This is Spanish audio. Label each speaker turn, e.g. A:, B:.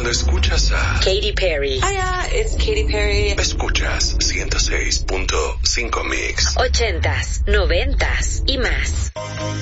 A: Cuando escuchas a
B: Katy Perry.
C: Hiya, it's Katy Perry.
A: Escuchas 106.5 Mix.
B: 80s, 90s y más.